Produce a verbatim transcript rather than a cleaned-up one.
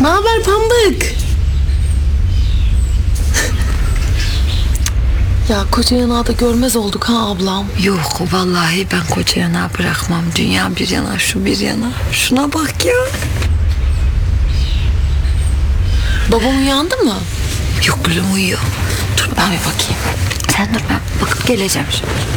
Ne haber Pambık? Ya koca yanağı da görmez olduk ha ablam. Yok vallahi ben koca yanağı bırakmam. Dünya bir yana, şu bir yana. Şuna bak ya. Babam uyandı mı? Yok gülüm uyuyor. Dur ben bir bakayım. Sen dur ben bakıp geleceğim şimdi.